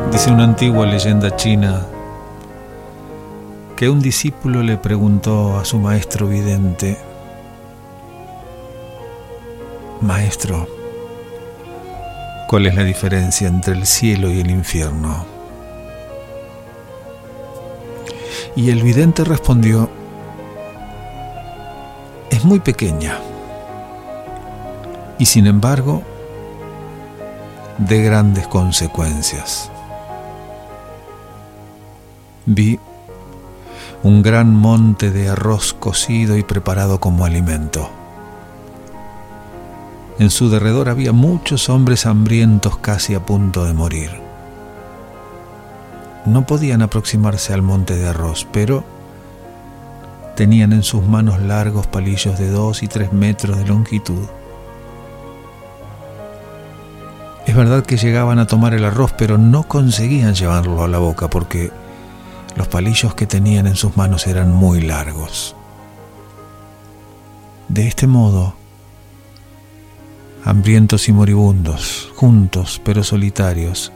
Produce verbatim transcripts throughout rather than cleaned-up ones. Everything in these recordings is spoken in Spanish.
Dice una antigua leyenda china que un discípulo le preguntó a su maestro vidente: Maestro, ¿cuál es la diferencia entre el cielo y el infierno? Y el vidente respondió: es muy pequeña y sin embargo de grandes consecuencias. Vi un gran monte de arroz cocido y preparado como alimento. En su derredor había muchos hombres hambrientos casi a punto de morir. No podían aproximarse al monte de arroz, pero tenían en sus manos largos palillos de dos y tres metros de longitud. Es verdad que llegaban a tomar el arroz, pero no conseguían llevarlo a la boca porque los palillos que tenían en sus manos eran muy largos. De este modo, hambrientos y moribundos, juntos pero solitarios,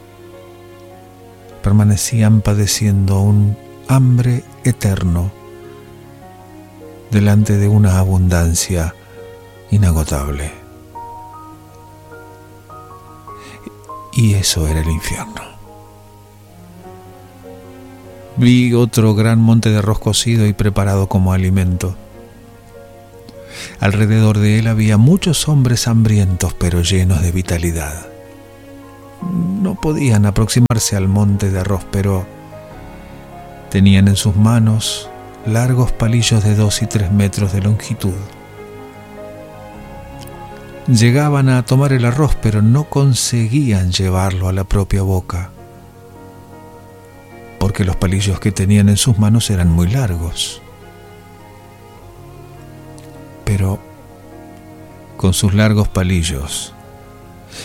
permanecían padeciendo un hambre eterno delante de una abundancia inagotable. Y eso era el infierno. Vi otro gran monte de arroz cocido y preparado como alimento. Alrededor de él había muchos hombres hambrientos pero llenos de vitalidad. No podían aproximarse al monte de arroz, pero tenían en sus manos largos palillos de dos y tres metros de longitud. Llegaban a tomar el arroz, pero no conseguían llevarlo a la propia boca, porque los palillos que tenían en sus manos eran muy largos. Pero con sus largos palillos